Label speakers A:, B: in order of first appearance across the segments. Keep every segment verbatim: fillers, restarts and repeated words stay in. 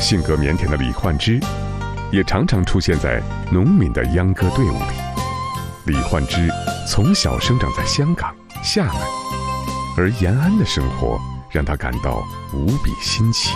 A: 性格腼腆的李焕之，也常常出现在农民的秧歌队伍里。李焕之从小生长在香港、厦门，而延安的生活让他感到无比新奇。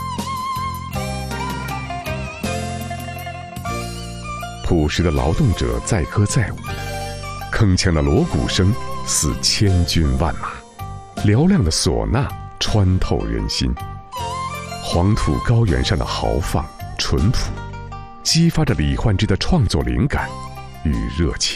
A: 朴实的劳动者载歌载舞，铿锵的锣鼓声似千军万马，嘹亮的唢呐穿透人心。黄土高原上的豪放淳朴，激发着李焕之的创作灵感与热情。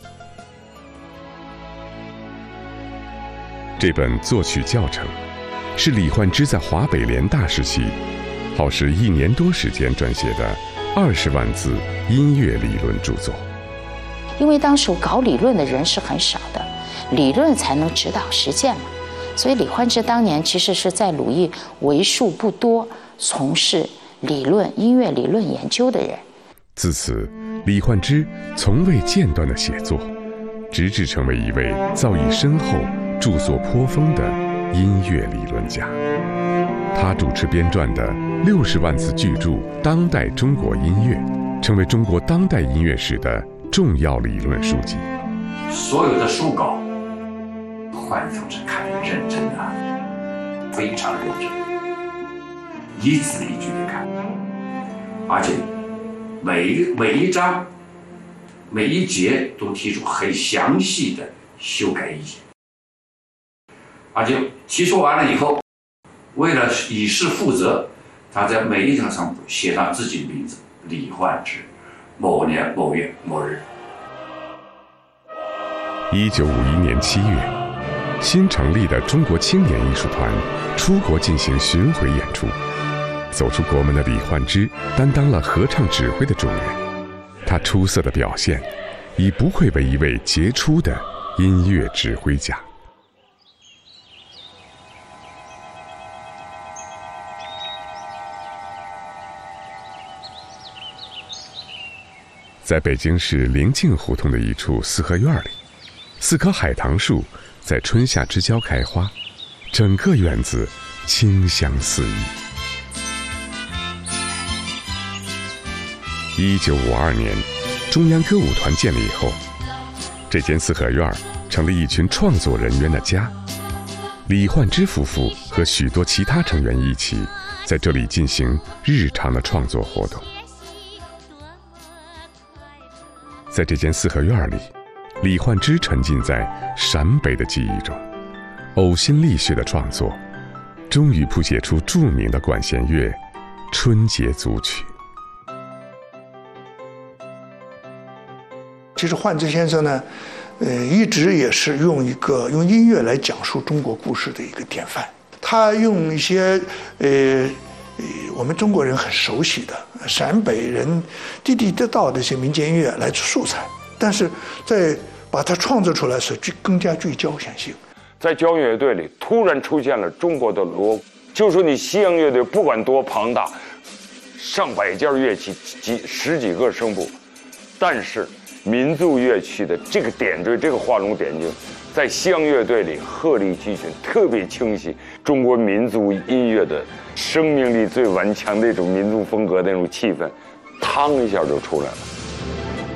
A: 这本作曲教程是李焕之在华北联大时期耗时一年多时间撰写的二十万字音乐理论著作。
B: 因为当时搞理论的人是很少的，理论才能指导实践嘛，所以李焕之当年其实是在鲁艺为数不多从事理论音乐理论研究的人。
A: 自此，李焕之从未间断的写作，直至成为一位造诣深厚、著作颇丰的音乐理论家。他主持编撰的六十万字巨著《当代中国音乐》，成为中国当代音乐史的重要理论书籍。
C: 所有的书稿，焕同志看得认真啊，非常认真，一字一句的看，而且每一每一章、每一节都提出很详细的修改意见，而且提出完了以后，为了以示负责，他在每一章上写上自己的名字：李焕之，某年某月某日。
A: 一九五一年七月，新成立的中国青年艺术团出国进行巡回演出。走出国门的李焕之担当了合唱指挥的重任，他出色的表现已不愧为一位杰出的音乐指挥家。在北京市灵境胡同的一处四合院里，四棵海棠树在春夏之交开花，整个院子清香四溢。一九五二年，中央歌舞团建立以后，这间四合院成了一群创作人员的家。李焕之夫妇和许多其他成员一起在这里进行日常的创作活动。在这间四合院里，李焕之沉浸在陕北的记忆中，呕心沥血的创作，终于谱写出著名的管弦乐《春节组曲》。
D: 其实焕之先生呢，呃，一直也是用一个用音乐来讲述中国故事的一个典范。他用一些呃。我们中国人很熟悉的陕北人地地道道的一些民间音乐来做素材，但是在把它创作出来时就更加具交响性。
E: 在交响乐队里突然出现了中国的锣，就说你西洋乐队不管多庞大，上百件乐器，几十几个声部，但是民族乐器的这个点缀，这个画龙点睛，在西洋乐队里鹤立鸡群，特别清晰。中国民族音乐的生命力最顽强的一种民族风格的那种气氛，嘡一下就出来了。